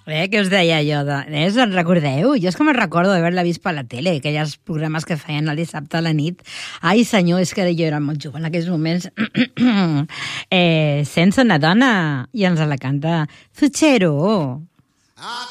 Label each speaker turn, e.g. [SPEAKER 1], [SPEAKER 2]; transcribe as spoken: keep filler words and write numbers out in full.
[SPEAKER 1] Eh, què us deia jo? De... Eh, us en recordeu? Jo és que me'n recordo d'haver-la vist per la tele, aquells programes que feien el dissabte a la nit. Ai, senyor, és que jo era molt jove en aquells moments. eh, sense una dona. I ens la canta Zuchero.